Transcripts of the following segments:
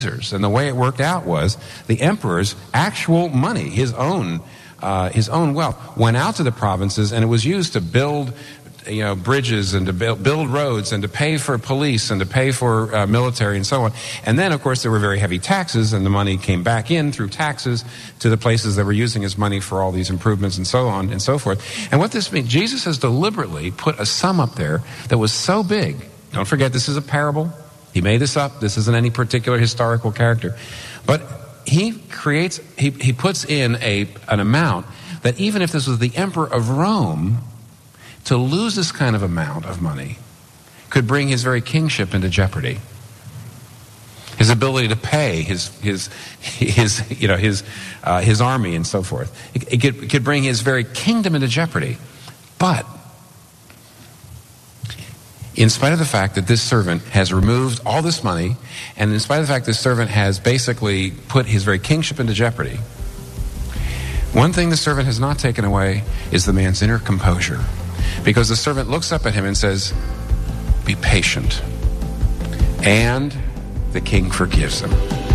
And the way it worked out was the emperor's actual money, his own wealth, went out to the provinces, and it was used to build bridges and to build roads and to pay for police and to pay for military and so on. And then, of course, there were very heavy taxes, and the money came back in through taxes to the places that were using his money for all these improvements and so on and so forth. And what this means, Jesus has deliberately put a sum up there that was so big. Don't forget, this is a parable. He made this up. This isn't any particular historical character. But he puts in an amount that even if this was the emperor of Rome, to lose this kind of amount of money could bring his very kingship into jeopardy. His ability to pay his army and so forth. It could bring his very kingdom into jeopardy. But in spite of the fact that this servant has removed all this money, and in spite of the fact this servant has basically put his very kingship into jeopardy, one thing the servant has not taken away is the man's inner composure. Because the servant looks up at him and says, "Be patient." And the king forgives him.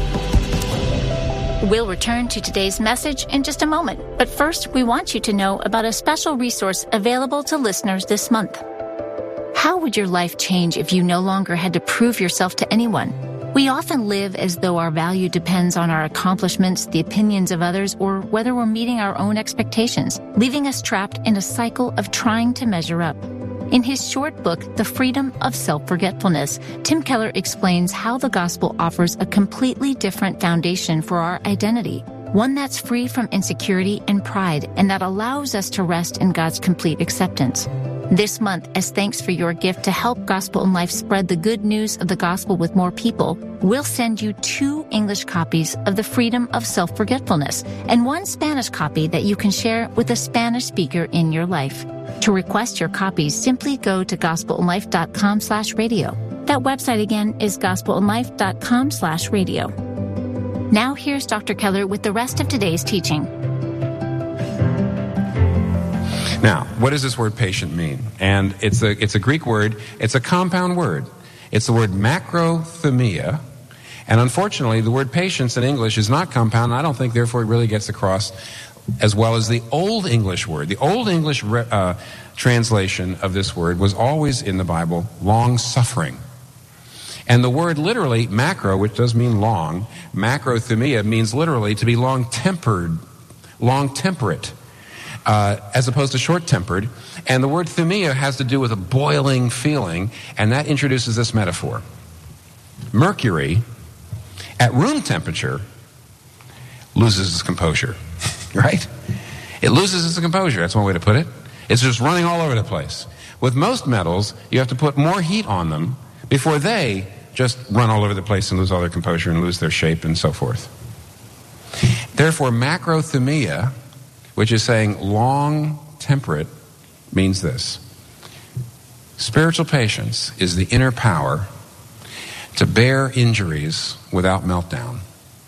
We'll return to today's message in just a moment. But first, we want you to know about a special resource available to listeners this month. How would your life change if you no longer had to prove yourself to anyone? We often live as though our value depends on our accomplishments, the opinions of others, or whether we're meeting our own expectations, leaving us trapped in a cycle of trying to measure up. In his short book, The Freedom of Self-Forgetfulness, Tim Keller explains how the gospel offers a completely different foundation for our identity, one that's free from insecurity and pride, and that allows us to rest in God's complete acceptance. This month, as thanks for your gift to help Gospel in Life spread the good news of the gospel with more people, we'll send you 2 English copies of The Freedom of Self-Forgetfulness and 1 Spanish copy that you can share with a Spanish speaker in your life. To request your copies, simply go to gospelinlife.com/radio. That website again is gospelinlife.com/radio. Now here's Dr. Keller with the rest of today's teaching. Now, what does this word patient mean? And it's a Greek word. It's a compound word. It's the word macrothumia. And unfortunately, the word patience in English is not compound. I don't think, therefore, it really gets across as well as the Old English word. The Old English translation of this word was always in the Bible, long-suffering. And the word literally, macro, which does mean long, macrothumia means literally to be long-tempered, long-temperate. As opposed to short-tempered. And the word thumia has to do with a boiling feeling, and that introduces this metaphor. Mercury, at room temperature, loses its composure, right? It loses its composure, that's one way to put it. It's just running all over the place. With most metals, you have to put more heat on them before they just run all over the place and lose all their composure and lose their shape and so forth. Therefore, macrothumia, which is saying long temperate, means this. Spiritual patience is the inner power to bear injuries without meltdown.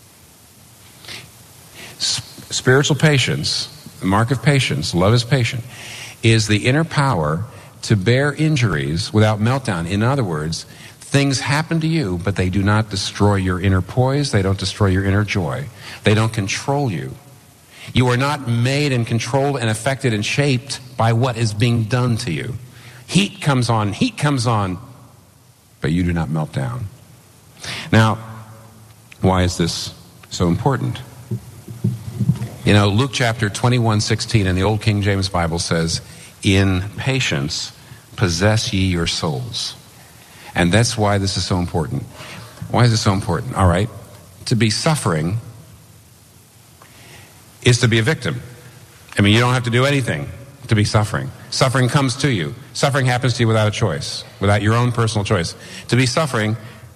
Spiritual patience, the mark of patience, love is patient, is the inner power to bear injuries without meltdown. In other words, things happen to you, but they do not destroy your inner poise. They don't destroy your inner joy. They don't control you. You are not made and controlled and affected and shaped by what is being done to you. Heat comes on, but you do not melt down. Now, why is this so important? You know, Luke chapter 21:16 in the Old King James Bible says, "In patience possess ye your souls." And that's why this is so important. Why is it so important? All right, to be suffering is to be a victim. I mean, you don't have to do anything to be suffering. Suffering comes to you. Suffering happens to you without a choice, without your own personal choice. To be suffering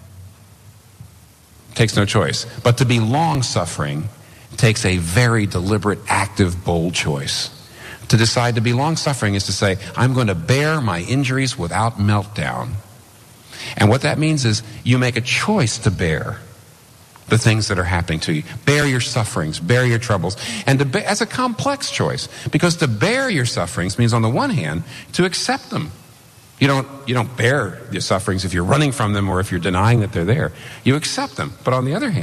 takes no choice. But to be long-suffering takes a very deliberate, active, bold choice. To decide to be long-suffering is to say, I'm going to bear my injuries without meltdown. And what that means is you make a choice to bear the things that are happening to you. Bear your sufferings, bear your troubles. And that's a complex choice, because to bear your sufferings means, on the one hand, to accept them. You don't bear your sufferings if you're running from them or if you're denying that they're there. You accept them. But on the other hand,